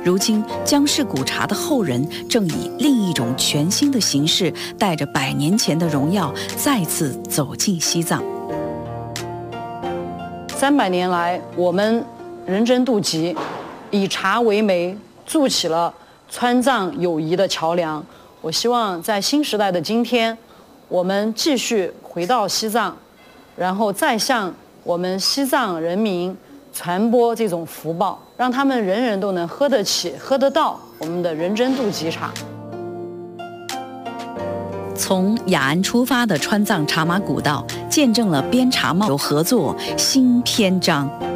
如今，江氏古茶的后人正以另一种全新的形式，带着100年前的荣耀，再次走进西藏。 300年来，我们人争渡集，以茶为媒，筑起了川藏友谊的桥梁。我希望在新时代的今天，我们继续回到西藏，然后再向我们西藏人民传播这种福报，让他们人人都能喝得起、喝得到我们的人争渡集茶。 从雅安出发的川藏茶马古道，见证了边茶贸合作新篇章。